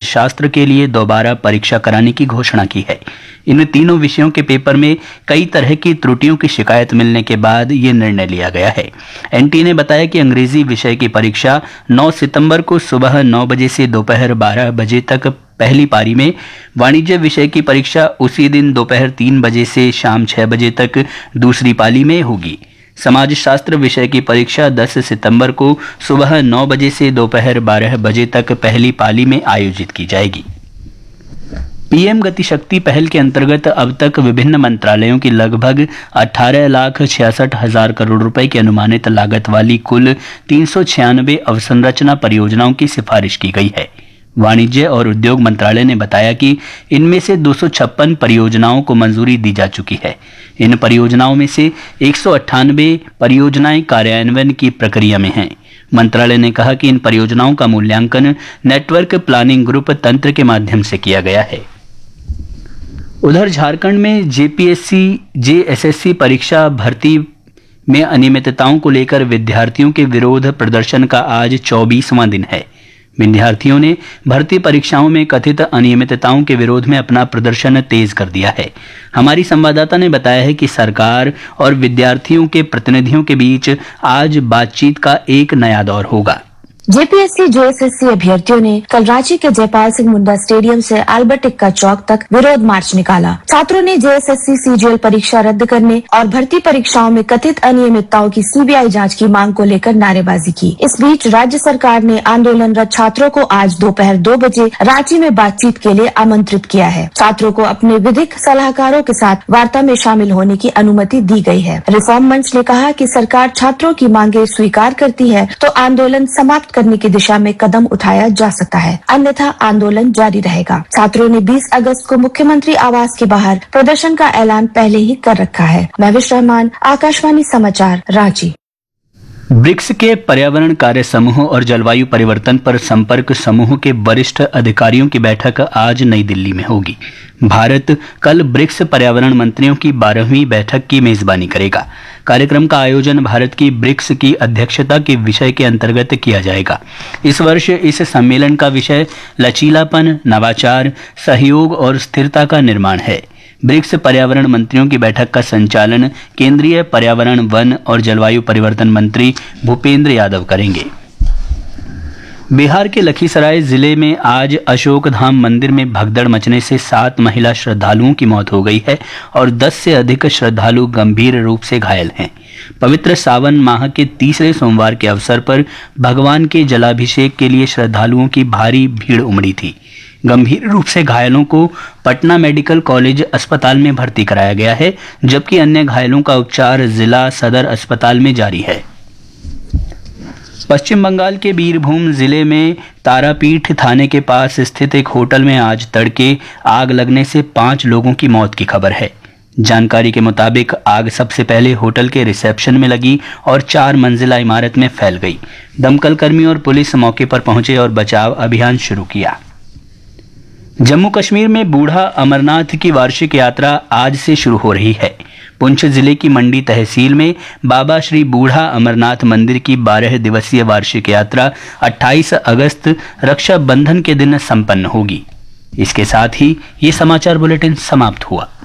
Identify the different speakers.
Speaker 1: शास्त्र के लिए दोबारा परीक्षा कराने की घोषणा की है। इन तीनों विषयों के पेपर में कई तरह की त्रुटियों की शिकायत मिलने के बाद ये निर्णय लिया गया है। एनटीए ने बताया कि अंग्रेजी विषय की परीक्षा 9 सितंबर को सुबह 9 बजे से दोपहर 12 बजे तक पहली पारी में, वाणिज्य विषय की परीक्षा उसी दिन दोपहर 3 बजे से शाम 6 बजे तक दूसरी पाली में होगी। समाजशास्त्र विषय की परीक्षा 10 सितंबर को सुबह 9 बजे से दोपहर 12 बजे तक पहली पाली में आयोजित की जाएगी। पीएम गति शक्ति पहल के अंतर्गत अब तक विभिन्न मंत्रालयों की लगभग 18,66,000 करोड़ रुपए की अनुमानित लागत वाली कुल 396 अवसंरचना परियोजनाओं की सिफारिश की गई है। वाणिज्य और उद्योग मंत्रालय ने बताया कि इनमें से 256 परियोजनाओं को मंजूरी दी जा चुकी है। इन परियोजनाओं में से 198 परियोजनाएं कार्यान्वयन की प्रक्रिया में हैं। मंत्रालय ने कहा कि इन परियोजनाओं का मूल्यांकन नेटवर्क प्लानिंग ग्रुप तंत्र के माध्यम से किया गया है। उधर झारखंड में जेएसएससी परीक्षा भर्ती में अनियमितताओं को लेकर विद्यार्थियों के विरोध प्रदर्शन का आज 24वां दिन है। विद्यार्थियों ने भर्ती परीक्षाओं में कथित अनियमितताओं के विरोध में अपना प्रदर्शन तेज कर दिया है। हमारी संवाददाता ने बताया है कि सरकार और विद्यार्थियों के प्रतिनिधियों के बीच आज बातचीत का एक नया दौर होगा।
Speaker 2: जेपीएससी जेएसएससी अभ्यर्थियों ने कल रांची के जयपाल सिंह मुंडा स्टेडियम से अल्बर्ट एक्का चौक तक विरोध मार्च निकाला। छात्रों ने जेएसएससी सीजीएल परीक्षा रद्द करने और भर्ती परीक्षाओं में कथित अनियमितताओं की सीबीआई जांच की मांग को लेकर नारेबाजी की। इस बीच राज्य सरकार ने आंदोलनरत छात्रों को आज दोपहर 2 बजे रांची में बातचीत के लिए आमंत्रित किया है। छात्रों को अपने विधिक सलाहकारों के साथ वार्ता में शामिल होने की अनुमति दी गई है। रिफॉर्म मंच ने कहा कि सरकार छात्रों की मांगे स्वीकार करती है तो आंदोलन समाप्त करने की दिशा में कदम उठाया जा सकता है, अन्यथा आंदोलन जारी रहेगा। छात्रों ने 20 अगस्त को मुख्यमंत्री आवास के बाहर प्रदर्शन का ऐलान पहले ही कर रखा है। महविश रहमान, आकाशवाणी समाचार, रांची।
Speaker 1: ब्रिक्स के पर्यावरण कार्य समूह और जलवायु परिवर्तन पर संपर्क समूह के वरिष्ठ अधिकारियों की बैठक आज नई दिल्ली में होगी। भारत कल ब्रिक्स पर्यावरण मंत्रियों की 12वीं बैठक की मेजबानी करेगा। कार्यक्रम का आयोजन भारत की ब्रिक्स की अध्यक्षता के विषय के अंतर्गत किया जाएगा। इस वर्ष इस सम्मेलन का विषय लचीलापन, नवाचार, सहयोग और स्थिरता का निर्माण है। ब्रिक्स पर्यावरण मंत्रियों की बैठक का संचालन केंद्रीय पर्यावरण, वन और जलवायु परिवर्तन मंत्री भूपेंद्र यादव करेंगे। बिहार के लखीसराय जिले में आज अशोक धाम मंदिर में भगदड़ मचने से 7 महिला श्रद्धालुओं की मौत हो गई है और 10 से अधिक श्रद्धालु गंभीर रूप से घायल हैं। पवित्र सावन माह के तीसरे सोमवार के अवसर पर भगवान के जलाभिषेक के लिए श्रद्धालुओं की भारी भीड़ उमड़ी थी। गंभीर रूप से घायलों को पटना मेडिकल कॉलेज अस्पताल में भर्ती कराया गया है, जबकि अन्य घायलों का उपचार जिला सदर अस्पताल में जारी है। पश्चिम बंगाल के बीरभूम जिले में तारापीठ थाने के पास स्थित एक होटल में आज तड़के आग लगने से 5 लोगों की मौत की खबर है। जानकारी के मुताबिक आग सबसे पहले होटल के रिसेप्शन में लगी और 4 मंजिला इमारत में फैल गई। दमकल कर्मी और पुलिस मौके पर पहुंचे और बचाव अभियान शुरू किया। जम्मू कश्मीर में बूढ़ा अमरनाथ की वार्षिक यात्रा आज से शुरू हो रही है। पुंछ जिले की मंडी तहसील में बाबा श्री बूढ़ा अमरनाथ मंदिर की 12 दिवसीय वार्षिक यात्रा 28 अगस्त रक्षाबंधन के दिन संपन्न होगी। इसके साथ ही ये समाचार बुलेटिन समाप्त हुआ।